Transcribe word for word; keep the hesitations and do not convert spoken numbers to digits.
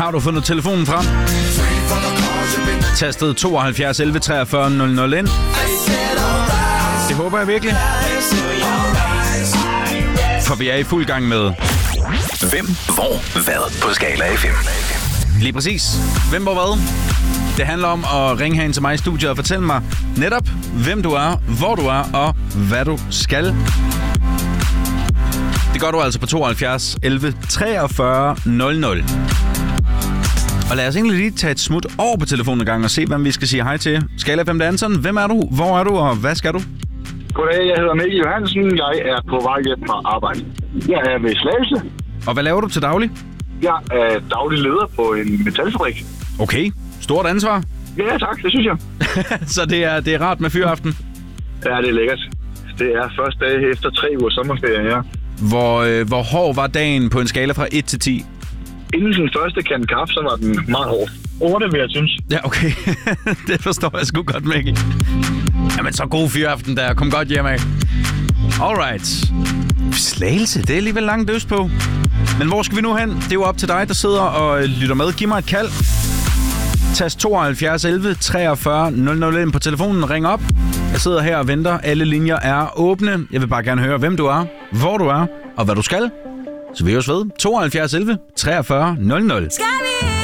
Har du fundet telefonen frem? Tastet tooghalvfjerds elleve treogfyrre nul nul ind. Det håber jeg virkelig. For vi er i fuld gang med Hvem, hvor, hvad på Skala F M. lige præcis. Hvem hvor hvad? Det handler om at ringe herind til mig i studiet og fortælle mig netop, hvem du er, hvor du er og hvad du skal. Det gør du altså på tooghalvfjerds elleve treogfyrre nul nul. Og lad os egentlig lige tage et smut over på telefonen en gang og se, hvem vi skal sige hej til. Skala F M Danseren, hvem er du, hvor er du og hvad skal du? Goddag, jeg hedder Mikkel Johansen. Jeg er på vej hjem fra arbejde. Jeg er ved Slagelse. Og hvad laver du til daglig? Jeg er daglig leder på en metalfabrik. Okay, stort ansvar. Ja, tak, det synes jeg. Så det er, det er rart med fyraften? Ja, det er lækkert. Det er første dag efter tre uger sommerferie, ja. Hvor, øh, hvor hård var dagen på en skala fra et til ti? Inden den første kande kaffe, så var den meget hård. otte, vil jeg synes. Ja, okay. Det forstår jeg sgu godt, Mikkel. Jamen, så god fyraften der. Kom godt hjem af. Alright. Slagelse, det er alligevel langt øst på. Men hvor skal vi nu hen? Det er jo op til dig, der sidder og lytter med. Giv mig et kald. Tast tooghalvfjerds elleve treogfyrre nul nul ind på telefonen. Ring op. Jeg sidder her og venter. Alle linjer er åbne. Jeg vil bare gerne høre, hvem du er, hvor du er og hvad du skal. Så vi høres ved. tooghalvfjerds elleve treogfyrre nul nul.